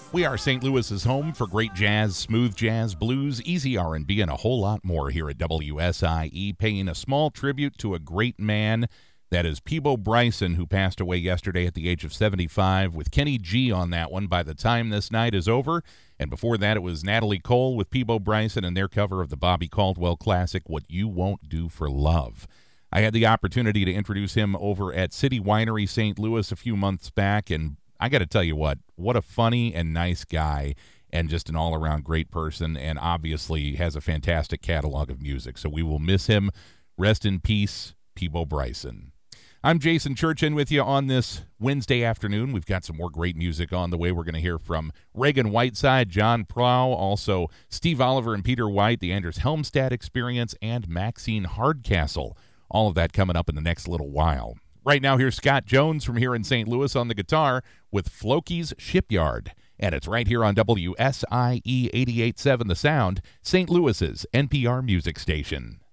We are St. Louis's home for great jazz, smooth jazz, blues, easy R&B, and a whole lot more here at WSIE, paying a small tribute to a great man. That is Peabo Bryson, who passed away yesterday at the age of 75, with Kenny G on that one by the time this night is over. And before that, it was Natalie Cole with Peabo Bryson and their cover of the Bobby Caldwell classic, What You Won't Do for Love. I had the opportunity to introduce him over at City Winery St. Louis a few months back, and I got to tell you what a funny and nice guy and just an all-around great person, and obviously has a fantastic catalog of music. So we will miss him. Rest in peace, Peabo Bryson. I'm Jason Churchin with you on this Wednesday afternoon. We've got some more great music on the way. We're going to hear from Reagan Whiteside, John Prow, also Steve Oliver and Peter White, the Anders Helmstad Experience, and Maxine Hardcastle. All of that coming up in the next little while. Right now, here's Scott Jones from here in St. Louis on the guitar with Floki's Shipyard. And it's right here on WSIE 88.7 The Sound, St. Louis's NPR music station.